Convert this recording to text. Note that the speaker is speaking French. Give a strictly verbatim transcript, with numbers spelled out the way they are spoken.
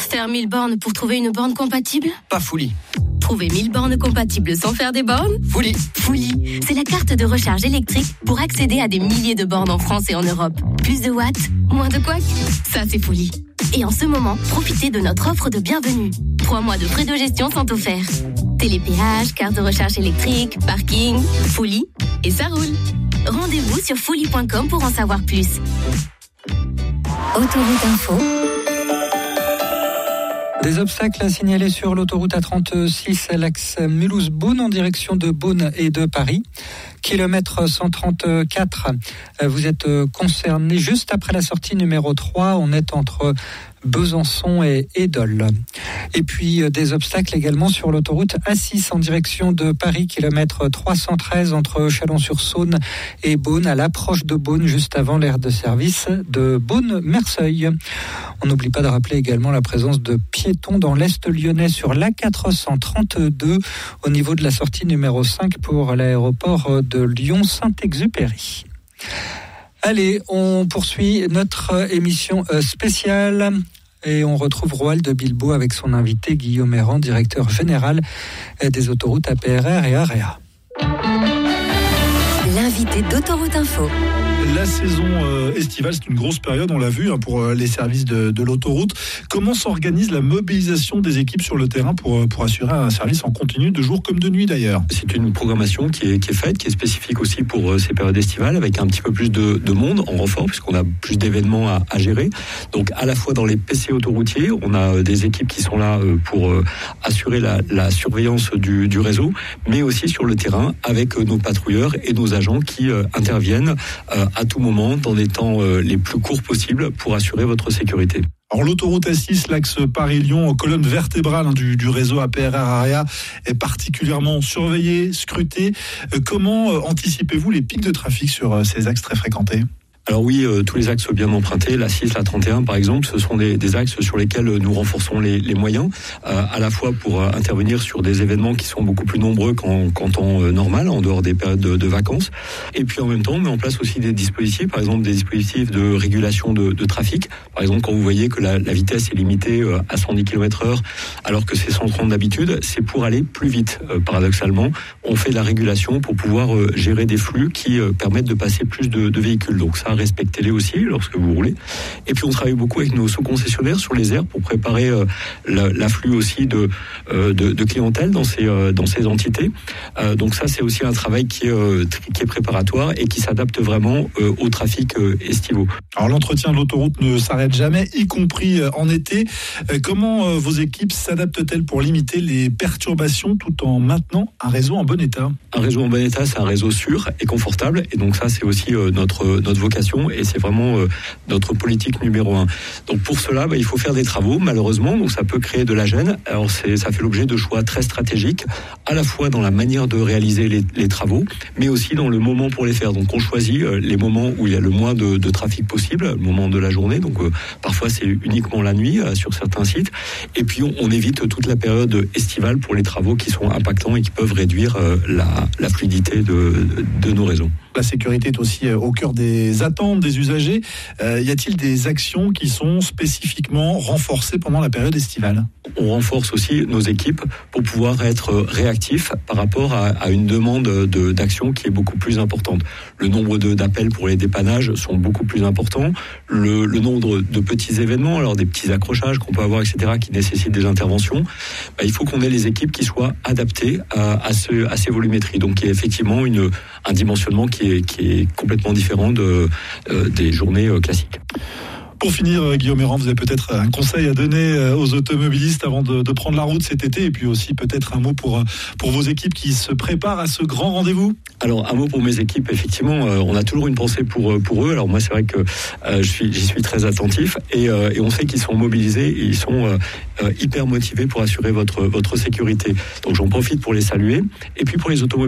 Faire mille bornes pour trouver une borne compatible ? Pas Fully. Trouver mille bornes compatibles sans faire des bornes ? Fully. Fully, c'est la carte de recharge électrique pour accéder à des milliers de bornes en France et en Europe. Plus de watts, moins de couacs, ça c'est Fully. Et en ce moment, profitez de notre offre de bienvenue. Trois mois de frais de gestion sont offerts. Télépéage, carte de recharge électrique, parking, Fully, et ça roule. Rendez-vous sur fully point com pour en savoir plus. Autoroute Info. Des obstacles à signaler sur l'autoroute A trente-six à l'axe Mulhouse-Beaune en direction de Beaune et de Paris. Kilomètre cent trente-quatre, vous êtes concerné juste après la sortie numéro trois. On est entre Besançon et Édole. Et puis des obstacles également sur l'autoroute A six en direction de Paris, kilomètre trois cent treize entre Chalon-sur-Saône et Beaune, à l'approche de Beaune, juste avant l'aire de service de Beaune-Merseuil. On n'oublie pas de rappeler également la présence de piétons dans l'Est lyonnais sur l'A quatre cent trente-deux au niveau de la sortie numéro cinq pour l'aéroport de Lyon-Saint-Exupéry. Allez, on poursuit notre émission spéciale et on retrouve Roald de Bilbao avec son invité Guillaume Errand, directeur général des autoroutes A P R R et AREA. L'invité d'Autoroute Info. La saison euh, estivale, c'est une grosse période, on l'a vu, hein, pour euh, les services de, de l'autoroute. Comment s'organise la mobilisation des équipes sur le terrain pour, pour assurer un service en continu, de jour comme de nuit d'ailleurs ? C'est une programmation qui est, qui est faite, qui est spécifique aussi pour euh, ces périodes estivales, avec un petit peu plus de, de monde en renfort, puisqu'on a plus d'événements à, à gérer. Donc à la fois dans les P C autoroutiers, on a des équipes qui sont là euh, pour euh, assurer la, la surveillance du, du réseau, mais aussi sur le terrain avec euh, nos patrouilleurs et nos agents qui euh, interviennent euh, à tout moment, dans des temps euh, les plus courts possibles, pour assurer votre sécurité. Alors l'autoroute A six, l'axe Paris-Lyon, colonne vertébrale hein, du, du réseau A P R R AREA, est particulièrement surveillée, scrutée. Euh, comment euh, anticipez-vous les pics de trafic sur euh, ces axes très fréquentés ? Alors oui, euh, tous les axes bien empruntés, la six, la trente et un par exemple, ce sont des, des axes sur lesquels nous renforçons les, les moyens, euh, à la fois pour euh, intervenir sur des événements qui sont beaucoup plus nombreux qu'en, qu'en temps euh, normal, en dehors des périodes de, de vacances, et puis en même temps on met en place aussi des dispositifs, par exemple des dispositifs de régulation de, de trafic. Par exemple, quand vous voyez que la, la vitesse est limitée euh, à cent dix kilomètres heure, alors que c'est cent trente d'habitude, c'est pour aller plus vite. Euh, paradoxalement, on fait de la régulation pour pouvoir euh, gérer des flux qui euh, permettent de passer plus de, de véhicules. Donc ça, respectez-les aussi lorsque vous roulez. Et puis on travaille beaucoup avec nos sous-concessionnaires sur les aires pour préparer euh, la, l'afflux aussi de, euh, de, de clientèle dans ces, euh, dans ces entités. Euh, donc ça, c'est aussi un travail qui est, euh, qui est préparatoire et qui s'adapte vraiment euh, au trafic euh, estivaux. Alors l'entretien de l'autoroute ne s'arrête jamais, y compris euh, en été. Euh, comment euh, vos équipes s'adaptent-elles pour limiter les perturbations tout en maintenant un réseau en bon état ? Un réseau en bon état, c'est un réseau sûr et confortable. Et donc ça, c'est aussi euh, notre, notre vocation. Et c'est vraiment euh, notre politique numéro un. Donc pour cela, bah, il faut faire des travaux, malheureusement, donc ça peut créer de la gêne. Alors c'est, ça fait l'objet de choix très stratégiques, à la fois dans la manière de réaliser les, les travaux, mais aussi dans le moment pour les faire. Donc on choisit euh, les moments où il y a le moins de, de trafic possible, le moment de la journée, donc euh, parfois c'est uniquement la nuit euh, sur certains sites, et puis on, on évite toute la période estivale pour les travaux qui sont impactants et qui peuvent réduire euh, la, la fluidité de, de nos réseaux. La sécurité est aussi au cœur des attentes des usagers. Euh, y a-t-il des actions qui sont spécifiquement renforcées pendant la période estivale ? On renforce aussi nos équipes pour pouvoir être réactifs par rapport à, à une demande de, d'action qui est beaucoup plus importante. Le nombre de, d'appels pour les dépannages sont beaucoup plus importants. Le, le nombre de petits événements, alors des petits accrochages qu'on peut avoir, et cetera, qui nécessitent des interventions, bah, il faut qu'on ait les équipes qui soient adaptées à, à, ce, à ces volumétries. Donc il y a effectivement une, un dimensionnement qui est, qui est complètement différent de, euh, des journées euh, classiques. Pour finir, Guillaume Errand, vous avez peut-être un conseil à donner aux automobilistes avant de, de prendre la route cet été, et puis aussi peut-être un mot pour, pour vos équipes qui se préparent à ce grand rendez-vous. Alors un mot pour mes équipes, effectivement, euh, on a toujours une pensée pour, pour eux. Alors moi c'est vrai que euh, je suis, j'y suis très attentif, et, euh, et on sait qu'ils sont mobilisés et ils sont euh, euh, hyper motivés pour assurer votre, votre sécurité. Donc j'en profite pour les saluer. Et puis pour les automobilistes,